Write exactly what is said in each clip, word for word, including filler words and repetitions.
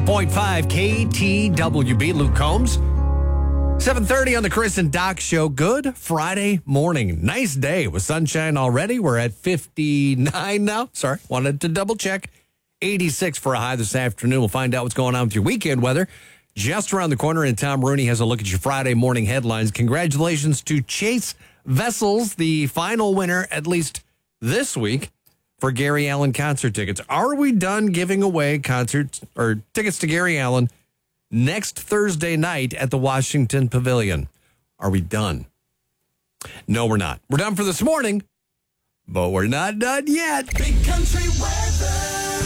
point five K T W B, Luke Combs. seven thirty on the Chris and Doc Show. Good Friday morning. Nice day with sunshine already. We're at fifty-nine now. Sorry, wanted to double check. eighty-six for a high this afternoon. We'll find out what's going on with your weekend weather just around the corner. And Tom Rooney has a look at your Friday morning headlines. Congratulations to Chase Vessels, the final winner, at least this week, for Gary Allan concert tickets. Are we done giving away concerts or tickets to Gary Allan next Thursday night at the Washington Pavilion? Are we done? No, we're not. We're done for this morning, but we're not done yet. Big country weather.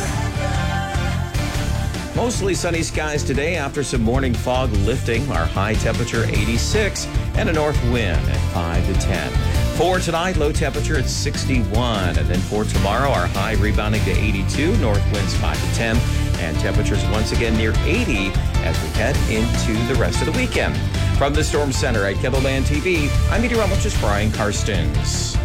Mostly sunny skies today after some morning fog lifting. Our high temperature eighty-six and a north wind at five to ten. For tonight, low temperature at sixty-one. And then for tomorrow, our high rebounding to eighty-two, north winds five to ten, and temperatures once again near eighty as we head into the rest of the weekend. From the Storm Center at Kettleland T V, I'm meteorologist Brian Karstens.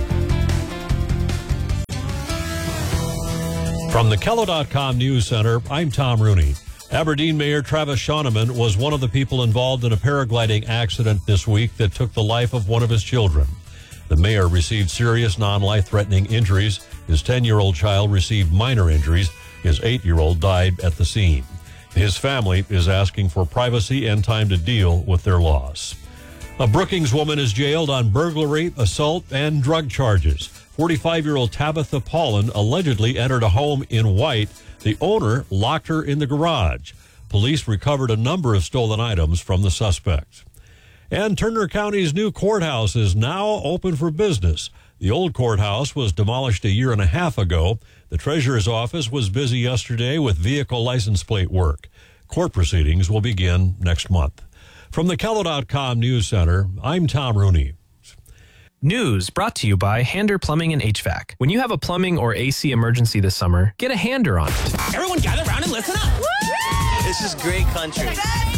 From the Kello dot com News Center, I'm Tom Rooney. Aberdeen Mayor Travis Schoeneman was one of the people involved in a paragliding accident this week that took the life of one of his children. The mayor received serious non-life-threatening injuries. His ten-year-old child received minor injuries. His eight-year-old died at the scene. His family is asking for privacy and time to deal with their loss. A Brookings woman is jailed on burglary, assault, and drug charges. forty-five-year-old Tabitha Paulin allegedly entered a home in White. The owner locked her in the garage. Police recovered a number of stolen items from the suspect. And Turner County's new courthouse is now open for business. The old courthouse was demolished a year and a half ago. The treasurer's office was busy yesterday with vehicle license plate work. Court proceedings will begin next month. From the Kello dot com News Center, I'm Tom Rooney. News brought to you by Hander Plumbing and H V A C. When you have a plumbing or A C emergency this summer, get a Hander on it. Everyone gather around and listen up. This is great country.